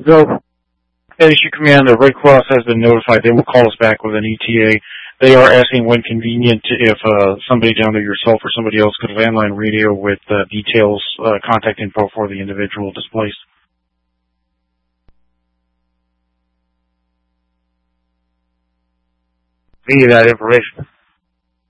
So, issue command, the Red Cross has been notified. They will call us back with an ETA. They are asking when convenient if somebody down there, yourself or somebody else, could landline radio with details, contact info for the individual displaced. Via that information.